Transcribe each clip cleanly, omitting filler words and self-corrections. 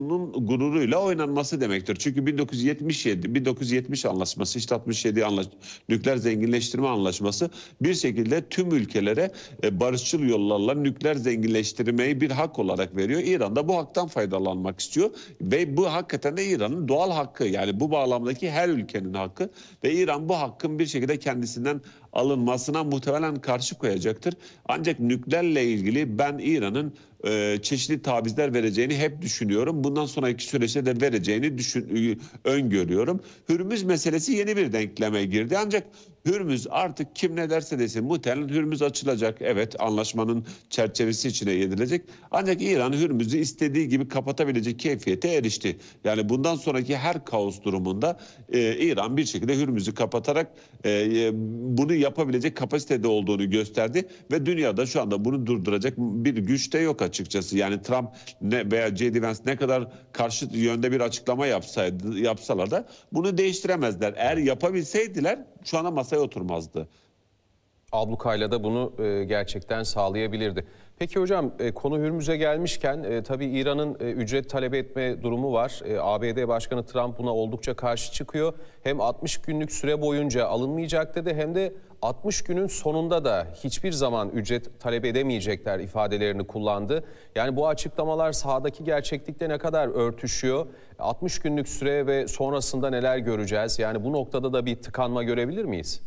onun gururuyla oynanması demektir. Çünkü 1970 anlaşması, işte 67 nükleer zenginleştirme anlaşması bir şekilde tüm ülkelere barışçıl yollarla nükleer zenginleştirmeyi bir hak olarak veriyor. İran da bu haktan faydalanmak istiyor ve bu hakikaten de İran'ın doğal hakkı. Yani bu bağlamdaki her ülkenin hakkı ve İran bu hakkın bir şekilde kendisinden alınmasına muhtemelen karşı koyacaktır. Ancak nükleerle ilgili ben İran'ın çeşitli tavizler vereceğini hep düşünüyorum. Bundan sonraki süreçte de vereceğini öngörüyorum. Hürmüz meselesi yeni bir denkleme girdi. Ancak Hürmüz artık kim ne derse desin muhtemelen Hürmüz açılacak. Evet, anlaşmanın çerçevesi içine yedirecek. Ancak İran Hürmüz'ü istediği gibi kapatabilecek keyfiyete erişti. Yani bundan sonraki her kaos durumunda İran bir şekilde Hürmüz'ü kapatarak bunu yapabilecek kapasitede olduğunu gösterdi ve dünyada şu anda bunu durduracak bir güç de yok açıkçası. Yani Trump veya J.D. Vance ne kadar karşı yönde bir açıklama yapsalar da bunu değiştiremezler. Eğer yapabilseydiler şu anda masaya oturmazdı. Ablukayla da bunu gerçekten sağlayabilirdi. Peki hocam, konu Hürmüz'e gelmişken tabii İran'ın ücret talep etme durumu var. ABD Başkanı Trump buna oldukça karşı çıkıyor. Hem 60 günlük süre boyunca alınmayacak dedi, hem de 60 günün sonunda da hiçbir zaman ücret talep edemeyecekler ifadelerini kullandı. Yani bu açıklamalar sahadaki gerçeklikle ne kadar örtüşüyor? 60 günlük süre ve sonrasında neler göreceğiz? Yani bu noktada da bir tıkanma görebilir miyiz?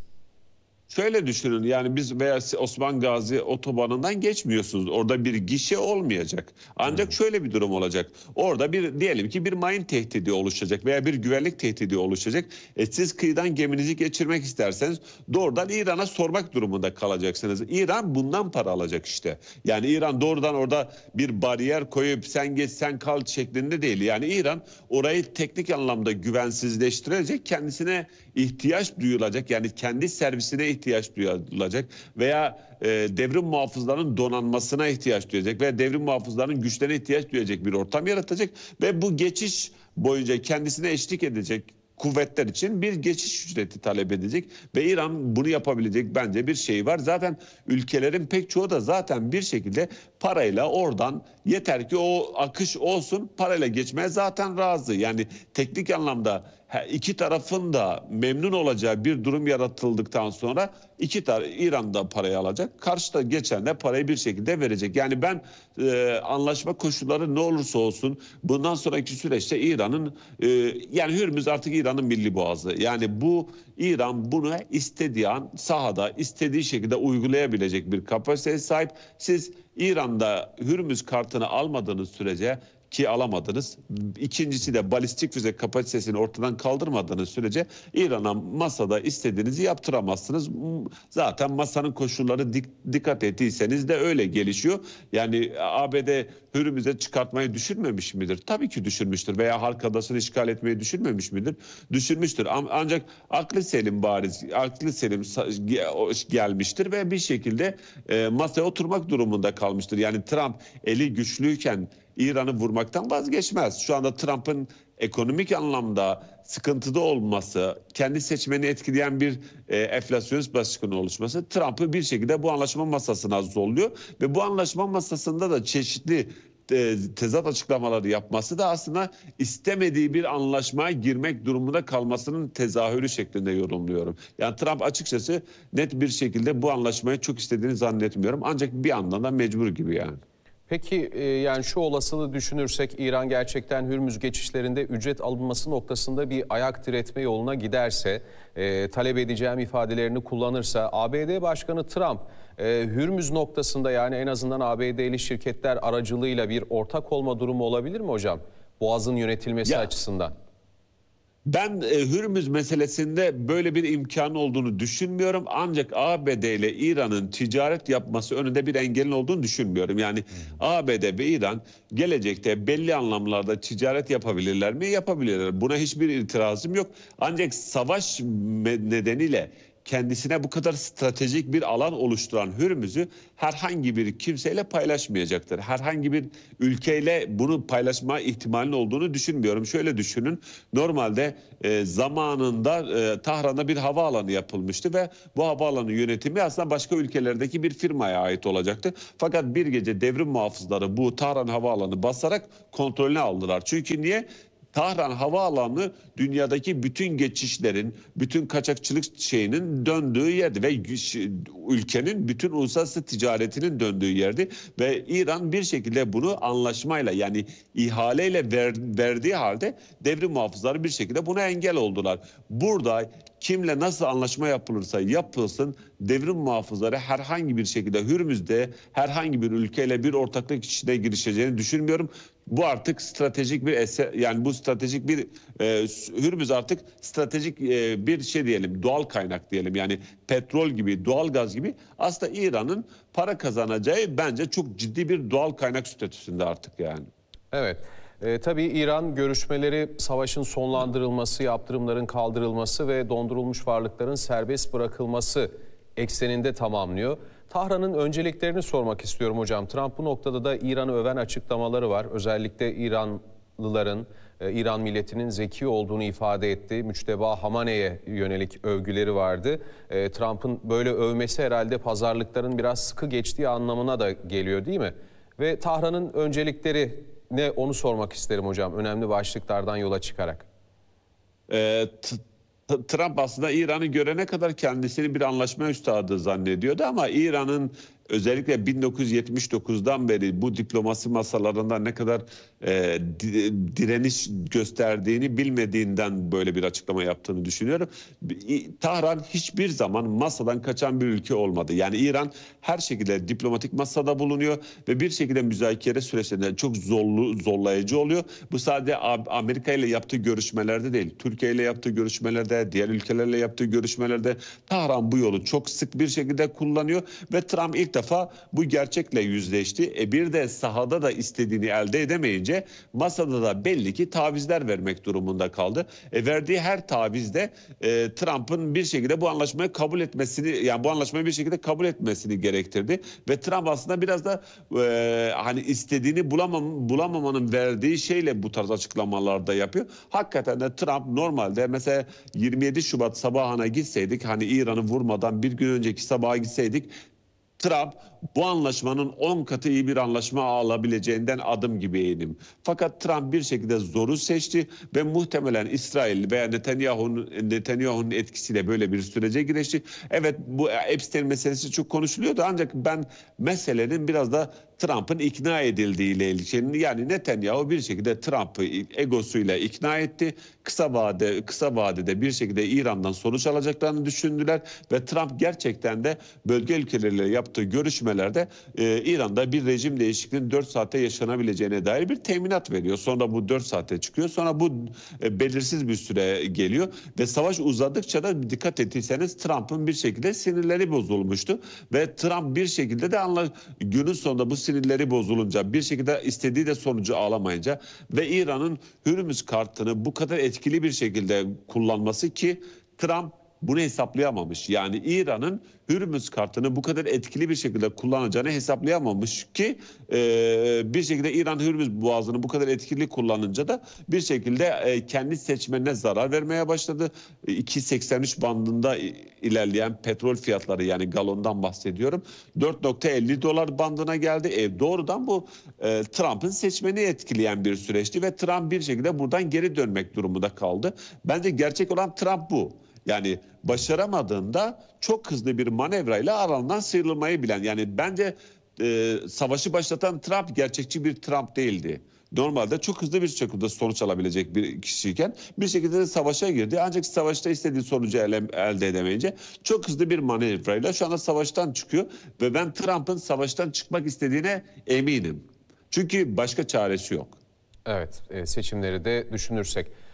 Şöyle düşünün, yani biz veya Osman Gazi otobanından geçmiyorsunuz. Orada bir gişe olmayacak. Ancak şöyle bir durum olacak. Orada diyelim ki bir mayın tehdidi oluşacak veya bir güvenlik tehdidi oluşacak. Siz kıyıdan geminizi geçirmek isterseniz doğrudan İran'a sormak durumunda kalacaksınız. İran bundan para alacak işte. Yani İran doğrudan orada bir bariyer koyup sen geç sen kal şeklinde değil. Yani İran orayı teknik anlamda güvensizleştirecek, kendisine ihtiyaç duyulacak, yani kendi servisine ihtiyaç duyulacak veya devrim muhafızlarının donanmasına ihtiyaç duyacak veya devrim muhafızlarının güçlerine ihtiyaç duyacak bir ortam yaratacak ve bu geçiş boyunca kendisine eşlik edecek kuvvetler için bir geçiş ücreti talep edecek ve İran bunu yapabilecek bence bir şey var. Zaten ülkelerin pek çoğu da zaten bir şekilde parayla oradan, yeter ki o akış olsun, parayla geçmeye zaten razı. Yani teknik anlamda iki tarafın da memnun olacağı bir durum yaratıldıktan sonra İran da parayı alacak. Karşıda geçen de parayı bir şekilde verecek. Yani ben anlaşma koşulları ne olursa olsun bundan sonraki süreçte İran'ın yani Hürmüz artık İran'ın milli boğazı. Yani bu İran bunu istediği an sahada istediği şekilde uygulayabilecek bir kapasiteye sahip. Siz İran'da Hürmüz kartını almadığınız sürece, ki alamadınız, İkincisi de balistik füze kapasitesini ortadan kaldırmadığınız sürece İran'a masada istediğinizi yaptıramazsınız. Zaten masanın koşulları dikkat ettiyseniz de öyle gelişiyor. Yani ABD Hürmüz'e çıkartmayı düşünmemiş midir? Tabii ki düşünmüştür. Veya Halk Adası'nı işgal etmeyi düşünmemiş midir? Düşünmüştür. Ancak aklı selim gelmiştir ve bir şekilde masaya oturmak durumunda kalmıştır. Yani Trump eli güçlüyken İran'ı vurmaktan vazgeçmez. Şu anda Trump'ın ekonomik anlamda sıkıntıda olması, kendi seçmeni etkileyen bir enflasyonist baskının oluşması Trump'ı bir şekilde bu anlaşma masasına zorluyor ve bu anlaşma masasında da çeşitli tezat açıklamaları yapması da aslında istemediği bir anlaşmaya girmek durumunda kalmasının tezahürü şeklinde yorumluyorum. Yani Trump açıkçası net bir şekilde bu anlaşmayı çok istediğini zannetmiyorum. Ancak bir yandan da mecbur gibi yani. Peki yani şu olasılığı düşünürsek, İran gerçekten Hürmüz geçişlerinde ücret alınması noktasında bir ayak diretme yoluna giderse, talep edeceğim ifadelerini kullanırsa, ABD Başkanı Trump Hürmüz noktasında, yani en azından ABD'li şirketler aracılığıyla bir ortak olma durumu olabilir mi hocam? Boğaz'ın yönetilmesi açısından. Ben Hürmüz meselesinde böyle bir imkan olduğunu düşünmüyorum. Ancak ABD ile İran'ın ticaret yapması önünde bir engelin olduğunu düşünmüyorum. Yani ABD ve İran gelecekte belli anlamlarda ticaret yapabilirler mi? Yapabilirler. Buna hiçbir itirazım yok. Ancak savaş nedeniyle kendisine bu kadar stratejik bir alan oluşturan Hürmüz'ü herhangi bir kimseyle paylaşmayacaktır. Herhangi bir ülkeyle bunu paylaşma ihtimalinin olduğunu düşünmüyorum. Şöyle düşünün, normalde zamanında Tahran'da bir havaalanı yapılmıştı ve bu havaalanı yönetimi aslında başka ülkelerdeki bir firmaya ait olacaktı. Fakat bir gece devrim muhafızları bu Tahran havaalanı basarak kontrolüne aldılar. Çünkü niye? Tahran Havaalanı dünyadaki bütün geçişlerin, bütün kaçakçılık şeyinin döndüğü yerdi ve ülkenin bütün uluslararası ticaretinin döndüğü yerdi ve İran bir şekilde bunu anlaşmayla, yani ihaleyle verdiği halde devrim muhafızları bir şekilde buna engel oldular. Burada kimle nasıl anlaşma yapılırsa yapılsın, devrim muhafızları herhangi bir şekilde Hürmüz'de herhangi bir ülkeyle bir ortaklık içine girişeceğini düşünmüyorum. Bu artık stratejik bir eser, yani bu stratejik bir Hürmüz artık stratejik bir şey diyelim, doğal kaynak diyelim, yani petrol gibi, doğal gaz gibi aslında İran'ın para kazanacağı bence çok ciddi bir doğal kaynak statüsünde artık yani. Evet. Tabii İran görüşmeleri savaşın sonlandırılması, yaptırımların kaldırılması ve dondurulmuş varlıkların serbest bırakılması ekseninde tamamlıyor. Tahran'ın önceliklerini sormak istiyorum hocam. Trump bu noktada da İran'ı öven açıklamaları var. Özellikle İranlıların, İran milletinin zeki olduğunu ifade etti. Müçteba Hamane'ye yönelik övgüleri vardı. Trump'ın böyle övmesi herhalde pazarlıkların biraz sıkı geçtiği anlamına da geliyor, değil mi? Ve Tahran'ın öncelikleri ne, onu sormak isterim hocam, önemli başlıklardan yola çıkarak. Trump aslında İran'ı görene kadar kendisini bir anlaşma üstadı zannediyordu ama İran'ın özellikle 1979'dan beri bu diplomasi masalarında ne kadar direniş gösterdiğini bilmediğinden böyle bir açıklama yaptığını düşünüyorum. Tahran hiçbir zaman masadan kaçan bir ülke olmadı. Yani İran her şekilde diplomatik masada bulunuyor ve bir şekilde müzakere süreçlerinde çok zorlayıcı oluyor. Bu sadece Amerika ile yaptığı görüşmelerde değil, Türkiye ile yaptığı görüşmelerde, diğer ülkelerle yaptığı görüşmelerde Tahran bu yolu çok sık bir şekilde kullanıyor ve Trump ilk defa bu gerçekle yüzleşti. Bir de sahada da istediğini elde edemeyince masada da belli ki tavizler vermek durumunda kaldı. Verdiği her tavizde Trump'ın bir şekilde bu anlaşmayı kabul etmesini, yani bu anlaşmayı bir şekilde kabul etmesini gerektirdi ve Trump aslında biraz da hani istediğini bulamamanın verdiği şeyle bu tarz açıklamalarda yapıyor. Hakikaten de Trump normalde mesela 27 Şubat sabahına gitseydik, hani İran'ı vurmadan bir gün önceki sabaha gitseydik, Trump bu anlaşmanın 10 katı iyi bir anlaşma alabileceğinden adım gibi eminim. Fakat Trump bir şekilde zoru seçti ve muhtemelen İsrail veya Netanyahu'nun etkisiyle böyle bir sürece girişti. Evet, bu Epstein meselesi çok konuşuluyordu ancak ben meselenin biraz da Trump'ın ikna edildiğiyle ilgili, yani Netanyahu bir şekilde Trump'ı egosuyla ikna etti. Kısa vadede bir şekilde İran'dan sonuç alacaklarını düşündüler ve Trump gerçekten de bölge ülkeleriyle yaptığı görüşmelerde İran'da bir rejim değişikliğinin 4 saatte yaşanabileceğine dair bir teminat veriyor. Sonra bu 4 saate çıkıyor. Sonra bu belirsiz bir süre geliyor ve savaş uzadıkça da dikkat ettiyseniz Trump'ın bir şekilde sinirleri bozulmuştu ve Trump bir şekilde de günün sonunda bu sinirleri bozulunca, bir şekilde istediği de sonucu alamayınca ve İran'ın Hürmüz kartını bu kadar etkili bir şekilde kullanması ki Trump bunu hesaplayamamış. Yani İran'ın Hürmüz kartını bu kadar etkili bir şekilde kullanacağını hesaplayamamış ki bir şekilde İran Hürmüz boğazını bu kadar etkili kullanınca da bir şekilde kendi seçmenine zarar vermeye başladı. 2.83 bandında ilerleyen petrol fiyatları, yani galondan bahsediyorum, 4.50 dolar bandına geldi. Doğrudan bu Trump'ın seçmeni etkileyen bir süreçti ve Trump bir şekilde buradan geri dönmek durumunda kaldı. Bence gerçek olan Trump bu. Yani başaramadığında çok hızlı bir manevrayla alandan sıyrılmayı bilen, yani bence savaşı başlatan Trump gerçekçi bir Trump değildi. Normalde çok hızlı bir şekilde sonuç alabilecek bir kişiyken bir şekilde de savaşa girdi. Ancak savaşta istediği sonucu elde edemeyince çok hızlı bir manevrayla şu anda savaştan çıkıyor. Ve ben Trump'ın savaştan çıkmak istediğine eminim. Çünkü başka çaresi yok. Evet, seçimleri de düşünürsek.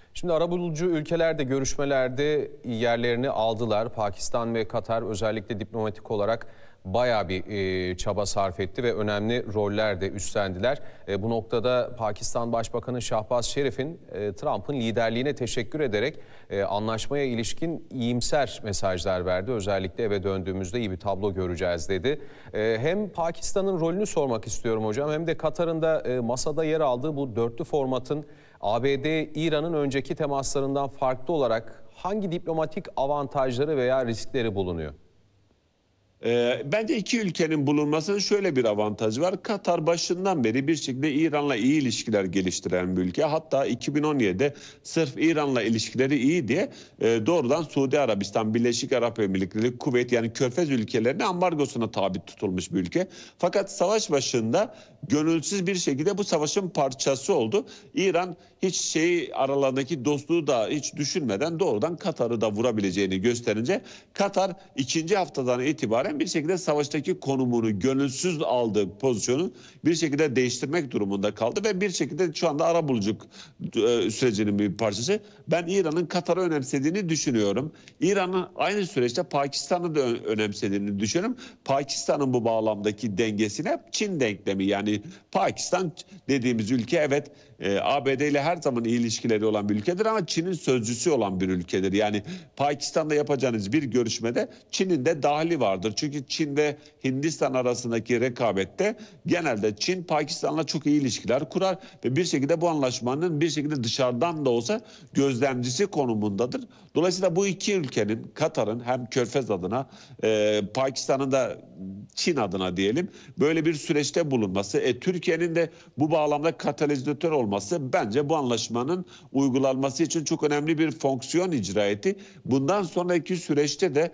Şimdi arabulucu ülkeler de görüşmelerde yerlerini aldılar. Pakistan ve Katar özellikle diplomatik olarak bayağı bir çaba sarf etti ve önemli roller de üstlendiler. Bu noktada Pakistan Başbakanı Şahbaz Şerif'in Trump'ın liderliğine teşekkür ederek anlaşmaya ilişkin iyimser mesajlar verdi. Özellikle eve döndüğümüzde iyi bir tablo göreceğiz dedi. Hem Pakistan'ın rolünü sormak istiyorum hocam, hem de Katar'ın da masada yer aldığı bu dörtlü formatın ABD, İran'ın önceki temaslarından farklı olarak hangi diplomatik avantajları veya riskleri bulunuyor? Bence iki ülkenin bulunmasının şöyle bir avantajı var. Katar başından beri bir şekilde İran'la iyi ilişkiler geliştiren bir ülke. Hatta 2017'de sırf İran'la ilişkileri iyi diye doğrudan Suudi Arabistan, Birleşik Arap Emirlikleri, Kuveyt, yani Körfez ülkelerinin ambargosuna tabi tutulmuş bir ülke. Fakat savaş başında gönülsüz bir şekilde bu savaşın parçası oldu. İran hiç aralarındaki dostluğu da hiç düşünmeden doğrudan Katar'ı da vurabileceğini gösterince Katar ikinci haftadan itibaren bir şekilde savaştaki konumunu, gönülsüz aldığı pozisyonu bir şekilde değiştirmek durumunda kaldı ve bir şekilde şu anda arabuluculuk sürecinin bir parçası. Ben İran'ın Katar'ı önemsediğini düşünüyorum. İran'ın aynı süreçte Pakistan'ı da önemsediğini düşünüyorum. Pakistan'ın bu bağlamdaki dengesine Çin denklemi, yani Pakistan dediğimiz ülke evet ABD ile her zaman iyi ilişkileri olan bir ülkedir ama Çin'in sözcüsü olan bir ülkedir. Yani Pakistan'da yapacağınız bir görüşmede Çin'in de dahli vardır. Çünkü Çin ve Hindistan arasındaki rekabette genelde Çin Pakistan'la çok iyi ilişkiler kurar ve bir şekilde bu anlaşmanın bir şekilde dışarıdan da olsa gözlemcisi konumundadır. Dolayısıyla bu iki ülkenin, Katar'ın hem Körfez adına Pakistan'ın da Çin adına diyelim böyle bir süreçte bulunması, Türkiye'nin de bu bağlamda katalizatör olması bence bu anlaşmanın uygulanması için çok önemli bir fonksiyon icra etti. Bundan sonraki süreçte de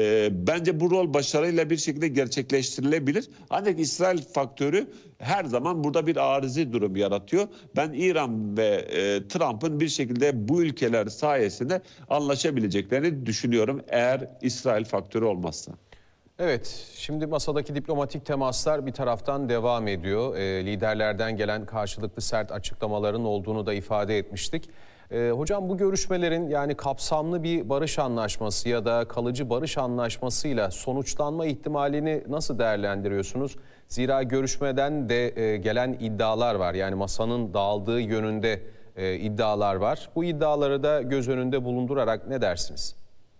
bence bu rol başarıyla bir şekilde gerçekleştirilebilir. Ancak İsrail faktörü her zaman burada bir arızi durum yaratıyor. Ben İran ve Trump'ın bir şekilde bu ülkeler sayesinde anlaşabileceklerini düşünüyorum eğer İsrail faktörü olmazsa. Evet, şimdi masadaki diplomatik temaslar bir taraftan devam ediyor. Liderlerden gelen karşılıklı sert açıklamaların olduğunu da ifade etmiştik. Hocam, bu görüşmelerin yani kapsamlı bir barış anlaşması ya da kalıcı barış anlaşmasıyla sonuçlanma ihtimalini nasıl değerlendiriyorsunuz? Zira görüşmeden de gelen iddialar var. Yani masanın dağıldığı yönünde iddialar var. Bu iddiaları da göz önünde bulundurarak ne dersiniz?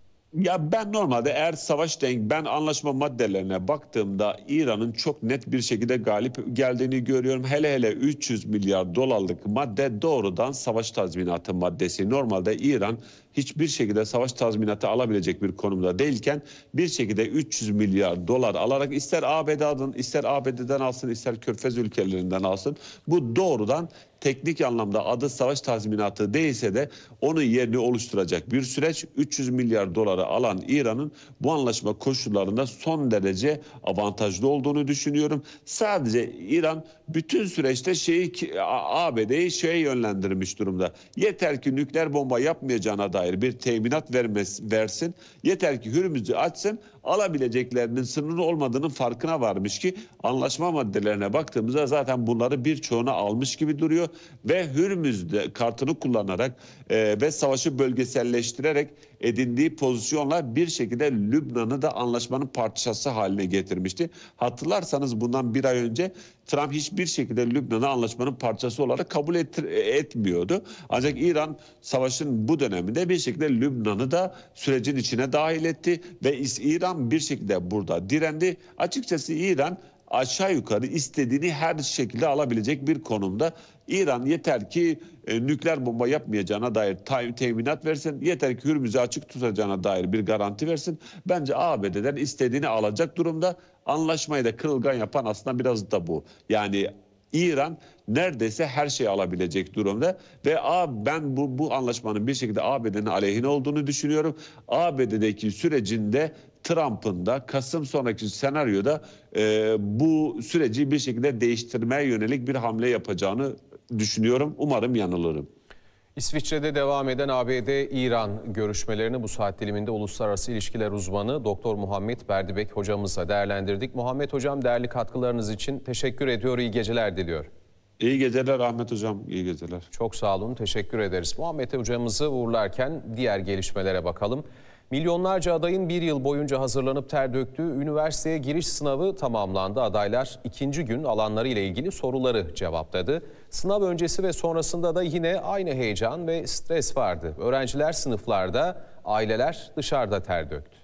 Ya ben normalde eğer ben anlaşma maddelerine baktığımda İran'ın çok net bir şekilde galip geldiğini görüyorum. Hele hele 300 milyar dolarlık madde doğrudan savaş tazminatı maddesi. Normalde İran hiçbir şekilde savaş tazminatı alabilecek bir konumda değilken bir şekilde 300 milyar dolar alarak ister ABD'den alsın, ister Körfez ülkelerinden alsın, bu doğrudan teknik anlamda adı savaş tazminatı değilse de onun yerini oluşturacak bir süreç. 300 milyar doları alan İran'ın bu anlaşma koşullarında son derece avantajlı olduğunu düşünüyorum. Sadece İran bütün süreçte ABD'yi yönlendirmiş durumda. Yeter ki nükleer bomba yapmayacağına dair bir teminat versin. Yeter ki Hürmüz'ü açsın. Alabileceklerinin sınırlı olmadığının farkına varmış ki anlaşma maddelerine baktığımızda zaten bunları birçoğunu almış gibi duruyor ve Hürmüz'de kartını kullanarak ve savaşı bölgeselleştirerek edindiği pozisyonla bir şekilde Lübnan'ı da anlaşmanın parçası haline getirmişti. Hatırlarsanız bundan bir ay önce Trump hiçbir şekilde Lübnan'ı anlaşmanın parçası olarak kabul etmiyordu. Ancak İran savaşın bu döneminde bir şekilde Lübnan'ı da sürecin içine dahil etti ve İran bir şekilde burada direndi. Açıkçası İran aşağı yukarı istediğini her şekilde alabilecek bir konumda. İran yeter ki nükleer bomba yapmayacağına dair teminat versin. Yeter ki Hürmüz'ü açık tutacağına dair bir garanti versin. Bence ABD'den istediğini alacak durumda. Anlaşmayı da kırılgan yapan aslında biraz da bu. Yani İran neredeyse her şeyi alabilecek durumda ve ben bu anlaşmanın bir şekilde ABD'nin aleyhine olduğunu düşünüyorum. ABD'deki sürecinde Trump'ın da Kasım sonraki senaryoda bu süreci bir şekilde değiştirmeye yönelik bir hamle yapacağını düşünüyorum. Umarım yanılırım. İsviçre'de devam eden ABD-İran görüşmelerini bu saat diliminde uluslararası ilişkiler uzmanı Doktor Muhammed Berdibek hocamızla değerlendirdik. Muhammed hocam, değerli katkılarınız için teşekkür ediyor, iyi geceler diliyor. İyi geceler Ahmet Hocam, iyi geceler. Çok sağ olun, teşekkür ederiz. Muhammed hocamızı uğurlarken diğer gelişmelere bakalım. Milyonlarca adayın bir yıl boyunca hazırlanıp ter döktüğü üniversiteye giriş sınavı tamamlandı. Adaylar ikinci gün alanları ile ilgili soruları cevapladı. Sınav öncesi ve sonrasında da yine aynı heyecan ve stres vardı. Öğrenciler sınıflarda, aileler dışarıda ter döktü.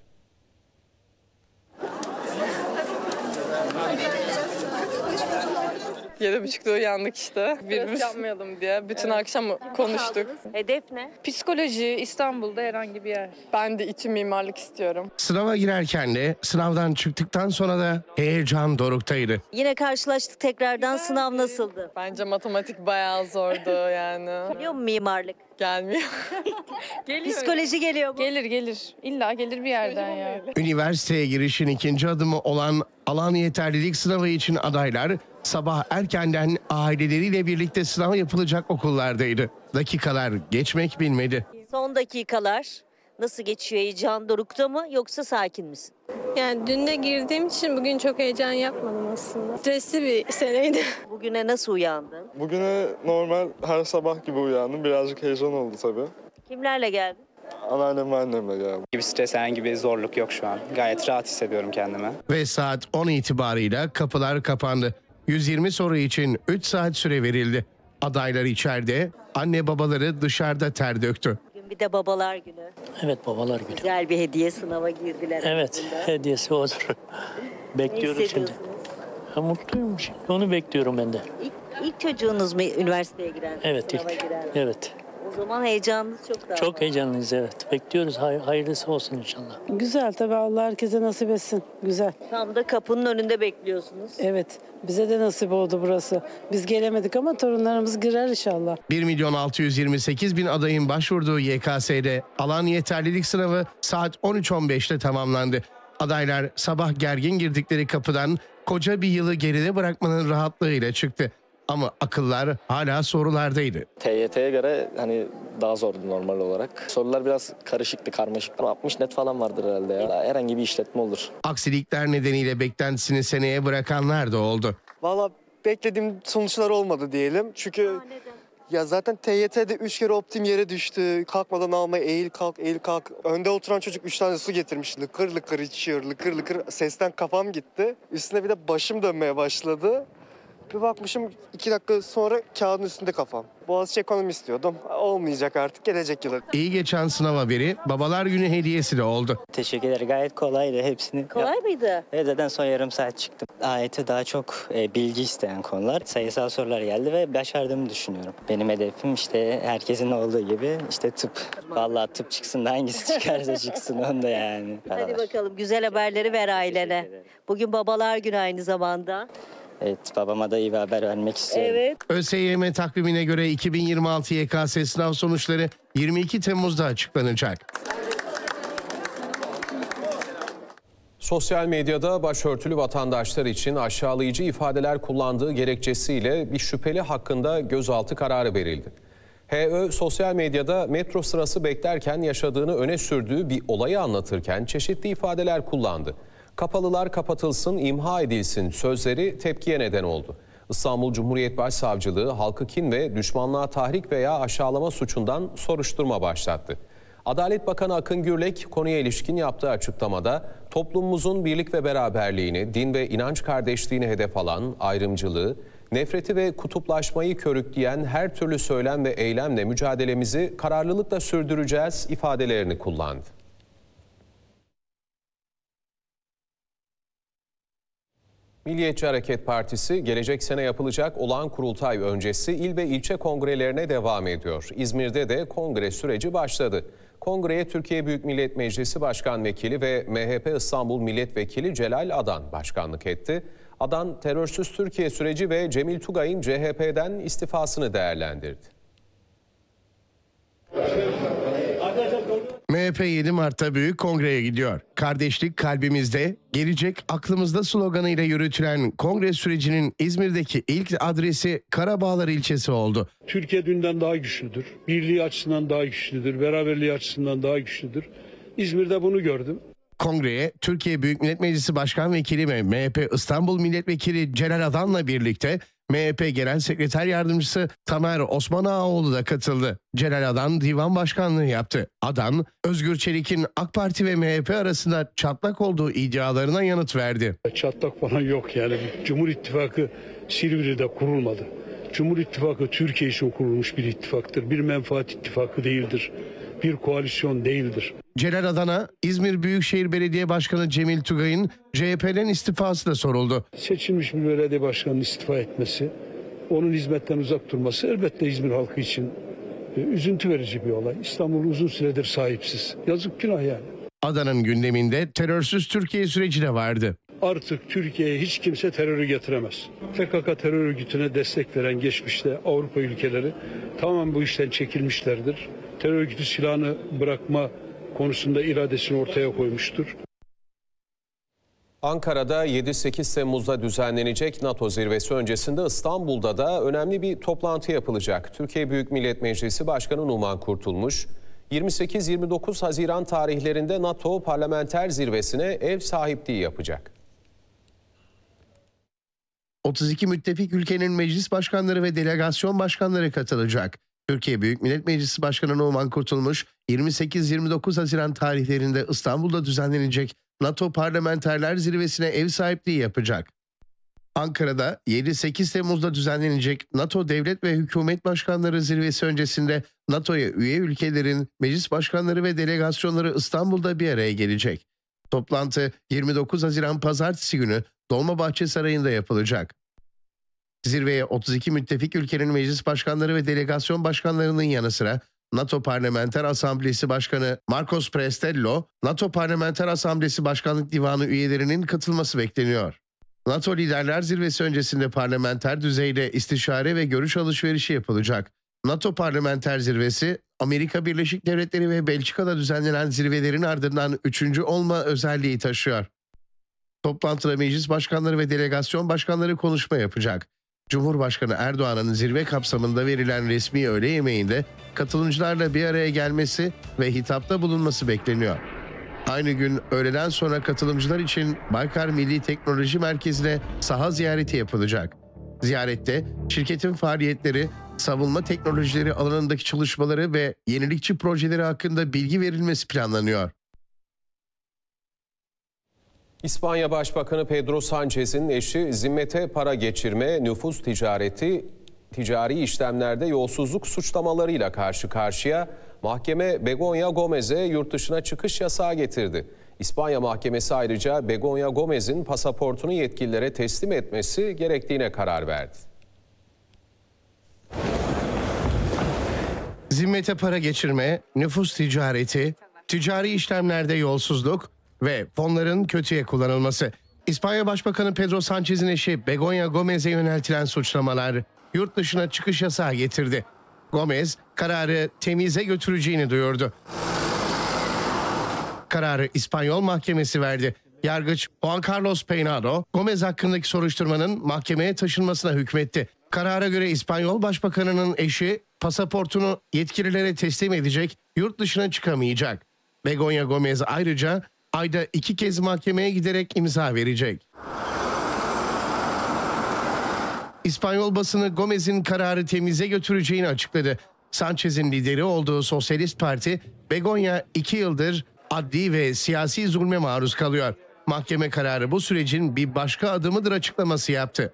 7.30'da uyandık işte. Stres yapmayalım diye. Bütün akşam konuştuk. Hedef ne? Psikoloji, İstanbul'da herhangi bir yer. Ben de İTÜ mimarlık istiyorum. Sınava girerken de sınavdan çıktıktan sonra da heyecan doruktaydı. Yine karşılaştık tekrardan. Sınav nasıldı? Bence matematik bayağı zordu yani. Biliyor musun mimarlık? Gelmiyor. Geliyor. Psikoloji geliyor mu? Gelir. İlla gelir bir yerden ya. Üniversiteye girişin ikinci adımı olan alan yeterlilik sınavı için adaylar sabah erkenden aileleriyle birlikte sınav yapılacak okullardaydı. Dakikalar geçmek bilmedi. Son dakikalar nasıl geçiyor? Heyecan dorukta mı yoksa sakin misin? Yani dün de girdiğim için bugün çok heyecan yapmadım aslında. Stresli bir seneydi. Bugüne nasıl uyandın? Bugüne normal her sabah gibi uyandım. Birazcık heyecan oldu tabii. Kimlerle geldin? Anneannem ve annemle geldim. Bir stres, herhangi bir zorluk yok şu an. Gayet rahat hissediyorum kendimi. Ve saat 10 itibarıyla kapılar kapandı. 120 soru için 3 saat süre verildi. Adaylar içeride, anne babaları dışarıda ter döktü. Bugün bir de babalar günü. Evet, babalar günü. Güzel bir hediye, sınava girdiler. Evet, aslında. hediyesi odur. Ne Bekliyoruz şimdi. hissediyorsunuz? Mutluyum şimdi. Onu bekliyorum ben de. İlk çocuğunuz mu üniversiteye giren? Evet, sınava ilk. giren? Evet. O zaman heyecanınız çok daha Çok var. heyecanlıyız, evet. Bekliyoruz. Hayırlısı olsun inşallah. Güzel tabii, Allah herkese nasip etsin. Güzel. Tam da kapının önünde bekliyorsunuz. Evet, bize de nasip oldu burası. Biz gelemedik ama torunlarımız girer inşallah. 1.628.000 adayın başvurduğu YKS'de alan yeterlilik sınavı saat 13.15'te tamamlandı. Adaylar sabah gergin girdikleri kapıdan koca bir yılı geride bırakmanın rahatlığıyla çıktı. Ama akıllar hala sorulardaydı. TYT'ye göre hani daha zordu normal olarak. Sorular biraz karışıktı, karmaşıktı. 60 net falan vardır herhalde ya. Herhangi bir işletme olur. Aksilikler nedeniyle beklentisini seneye bırakanlar da oldu. Valla beklediğim sonuçlar olmadı diyelim. Çünkü ya zaten TYT'de 3 kere optim yere düştü. Kalkmadan almaya eğil kalk, eğil kalk. Önde oturan çocuk 3 tane su getirmiş. Lıkır lıkır içiyor, lıkır lıkır. Sesten kafam gitti. Üstüne bir de başım dönmeye başladı. Bir bakmışım 2 dakika sonra kağıdın üstünde kafam. Boğaziçi ekonomi istiyordum. Olmayacak artık, gelecek yıla. İyi geçen sınav haberi Babalar Günü hediyesi de oldu. Teşekkürler. Gayet kolaydı hepsini. Kolay mıydı? Evet, zaten son yarım saat çıktım. AYT daha çok bilgi isteyen konular. Sayısal sorular geldi ve başardığımı düşünüyorum. Benim hedefim işte herkesin olduğu gibi işte tıp. Vallahi tıp çıksın da hangisi çıkarsa çıksın onda yani. Hadi bakalım, güzel haberleri ver ailene. Bugün babalar günü aynı zamanda. Evet, babama da iyi bir haber vermek istiyorum. Evet. ÖSYM takvimine göre 2026 YKS sınav sonuçları 22 Temmuz'da açıklanacak. Sosyal medyada başörtülü vatandaşlar için aşağılayıcı ifadeler kullandığı gerekçesiyle bir şüpheli hakkında gözaltı kararı verildi. HÖ sosyal medyada metro sırası beklerken yaşadığını öne sürdüğü bir olayı anlatırken çeşitli ifadeler kullandı. Kapalılar kapatılsın, imha edilsin sözleri tepkiye neden oldu. İstanbul Cumhuriyet Başsavcılığı halkı kin ve düşmanlığa tahrik veya aşağılama suçundan soruşturma başlattı. Adalet Bakanı Akın Gürlek konuya ilişkin yaptığı açıklamada toplumumuzun birlik ve beraberliğini, din ve inanç kardeşliğini hedef alan ayrımcılığı, nefreti ve kutuplaşmayı körükleyen her türlü söylem ve eylemle mücadelemizi kararlılıkla sürdüreceğiz ifadelerini kullandı. Milliyetçi Hareket Partisi gelecek sene yapılacak olağan kurultay öncesi il ve ilçe kongrelerine devam ediyor. İzmir'de de kongre süreci başladı. Kongreye Türkiye Büyük Millet Meclisi Başkan Vekili ve MHP İstanbul Milletvekili Celal Adan başkanlık etti. Adan terörsüz Türkiye süreci ve Cemil Tugay'ın CHP'den istifasını değerlendirdi. MHP 7 Mart'ta Büyük Kongre'ye gidiyor. Kardeşlik kalbimizde, gelecek aklımızda sloganıyla yürütülen kongre sürecinin İzmir'deki ilk adresi Karabağlar ilçesi oldu. Türkiye dünden daha güçlüdür. Birliği açısından daha güçlüdür. Beraberliği açısından daha güçlüdür. İzmir'de bunu gördüm. Kongreye Türkiye Büyük Millet Meclisi Başkan Vekili ve MHP İstanbul Milletvekili Celal Adan'la birlikte MHP Genel Sekreter Yardımcısı Tamer Osman Ağaoğlu da katıldı. Celal Adan divan başkanlığı yaptı. Adan, Özgür Çelik'in AK Parti ve MHP arasında çatlak olduğu iddialarına yanıt verdi. Çatlak falan yok yani. Cumhur İttifakı Silivri'de kurulmadı. Cumhur İttifakı Türkiye için kurulmuş bir ittifaktır. Bir menfaat ittifakı değildir. Bir koalisyon değildir. Celal Adan'a İzmir Büyükşehir Belediye Başkanı Cemil Tugay'ın CHP'den istifası da soruldu. Seçilmiş bir belediye başkanının istifa etmesi, onun hizmetten uzak durması elbette İzmir halkı için üzüntü verici bir olay. İstanbul uzun süredir sahipsiz. Yazık, günah yani. Adan'ın gündeminde terörsüz Türkiye süreci de vardı. Artık Türkiye'ye hiç kimse terörü getiremez. PKK terör örgütüne destek veren geçmişte Avrupa ülkeleri tamamen bu işten çekilmişlerdir. Terör örgütü silahını bırakma konusunda iradesini ortaya koymuştur. Ankara'da 7-8 Temmuz'da düzenlenecek NATO zirvesi öncesinde İstanbul'da da önemli bir toplantı yapılacak. Türkiye Büyük Millet Meclisi Başkanı Numan Kurtulmuş, 28-29 Haziran tarihlerinde NATO Parlamenter Zirvesi'ne ev sahipliği yapacak. 32 müttefik ülkenin meclis başkanları ve delegasyon başkanları katılacak. Türkiye Büyük Millet Meclisi Başkanı Numan Kurtulmuş, 28-29 Haziran tarihlerinde İstanbul'da düzenlenecek NATO Parlamenterler Zirvesi'ne ev sahipliği yapacak. Ankara'da 7-8 Temmuz'da düzenlenecek NATO Devlet ve Hükümet Başkanları Zirvesi öncesinde NATO'ya üye ülkelerin meclis başkanları ve delegasyonları İstanbul'da bir araya gelecek. Toplantı 29 Haziran Pazartesi günü Dolmabahçe Sarayı'nda yapılacak. Zirveye 32 müttefik ülkenin meclis başkanları ve delegasyon başkanlarının yanı sıra NATO Parlamenter Asamblesi Başkanı Marcos Prestello, NATO Parlamenter Asamblesi Başkanlık Divanı üyelerinin katılması bekleniyor. NATO Liderler Zirvesi öncesinde parlamenter düzeyde istişare ve görüş alışverişi yapılacak. NATO Parlamenter Zirvesi, Amerika Birleşik Devletleri ve Belçika'da düzenlenen zirvelerin ardından 3. olma özelliği taşıyor. Toplantıda meclis başkanları ve delegasyon başkanları konuşma yapacak. Cumhurbaşkanı Erdoğan'ın zirve kapsamında verilen resmi öğle yemeğinde katılımcılarla bir araya gelmesi ve hitapta bulunması bekleniyor. Aynı gün öğleden sonra katılımcılar için Baykar Milli Teknoloji Merkezi'ne saha ziyareti yapılacak. Ziyarette şirketin faaliyetleri, savunma teknolojileri alanındaki çalışmaları ve yenilikçi projeleri hakkında bilgi verilmesi planlanıyor. İspanya Başbakanı Pedro Sánchez'in eşi zimmete para geçirme, nüfuz ticareti, ticari işlemlerde yolsuzluk suçlamalarıyla karşı karşıya. Mahkeme Begoña Gómez'e yurt dışına çıkış yasağı getirdi. İspanya Mahkemesi ayrıca Begoña Gómez'in pasaportunu yetkililere teslim etmesi gerektiğine karar verdi. Zimmete para geçirme, nüfuz ticareti, ticari işlemlerde yolsuzluk ve fonların kötüye kullanılması. İspanya Başbakanı Pedro Sánchez'in eşi Begoña Gómez'e yöneltilen suçlamalar yurt dışına çıkış yasağı getirdi. Gómez kararı temize götüreceğini duyurdu. Kararı İspanyol mahkemesi verdi. Yargıç Juan Carlos Peinado, Gómez hakkındaki soruşturmanın mahkemeye taşınmasına hükmetti. Karara göre İspanyol Başbakanı'nın eşi pasaportunu yetkililere teslim edecek, yurt dışına çıkamayacak. Begoña Gómez ayrıca ayda 2 kez mahkemeye giderek imza verecek. İspanyol basını Gómez'in kararı temize götüreceğini açıkladı. Sánchez'in lideri olduğu Sosyalist Parti, Begoña 2 yıldır adli ve siyasi zulme maruz kalıyor. Mahkeme kararı bu sürecin bir başka adımıdır açıklaması yaptı.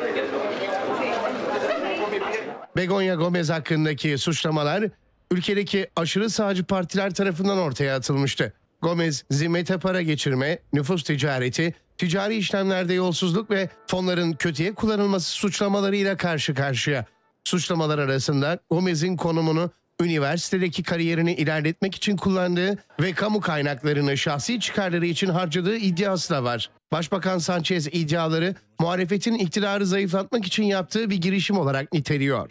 Begoña Gómez hakkındaki suçlamalar ülkedeki aşırı sağcı partiler tarafından ortaya atılmıştı. Gómez, zimmete para geçirme, nüfus ticareti, ticari işlemlerde yolsuzluk ve fonların kötüye kullanılması suçlamalarıyla karşı karşıya. Suçlamalar arasında Gómez'in konumunu üniversitedeki kariyerini ilerletmek için kullandığı ve kamu kaynaklarını şahsi çıkarları için harcadığı iddiası da var. Başbakan Sánchez iddiaları muhalefetin iktidarı zayıflatmak için yaptığı bir girişim olarak niteliyor.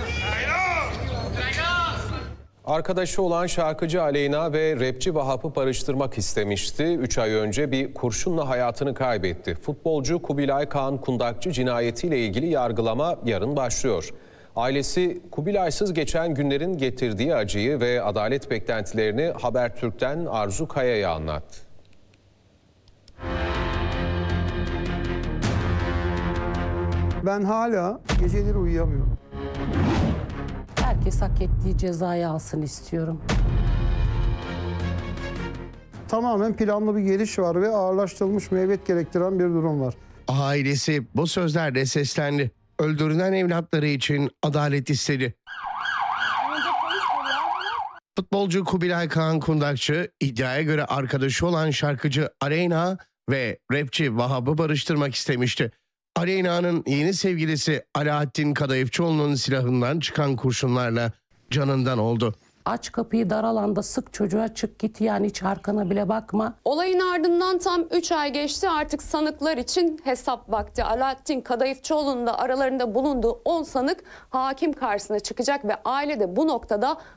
Arkadaşı olan şarkıcı Aleyna ve rapçi Vahap'ı barıştırmak istemişti. 3 ay önce bir kurşunla hayatını kaybetti. Futbolcu Kubilay Kaan Kundakçı cinayetiyle ilgili yargılama yarın başlıyor. Ailesi Kubilay'sız geçen günlerin getirdiği acıyı ve adalet beklentilerini Habertürk'ten Arzu Kaya'ya anlattı. Ben hala geceleri uyuyamıyorum. Herkes hak ettiği cezayı alsın istiyorum. Tamamen planlı bir geliş var ve ağırlaştırılmış müebbet gerektiren bir durum var. Ailesi bu sözlerle seslendi. Öldürülen evlatları için adalet istedi. Futbolcu Kubilay Kaan Kundakçı iddiaya göre arkadaşı olan şarkıcı Aleyna ve rapçi Vahap'ı barıştırmak istemişti. Aleyna'nın yeni sevgilisi Alaaddin Kadayıfçıoğlu'nun silahından çıkan kurşunlarla canından oldu. Aç kapıyı, dar alanda sık, çocuğa çık git, yani hiç arkana bile bakma. Olayın ardından tam 3 ay geçti. Artık sanıklar için hesap vakti. Alaaddin Kadayıfçıoğlu'nun da aralarında bulunduğu 10 sanık hakim karşısına çıkacak ve aile de bu noktada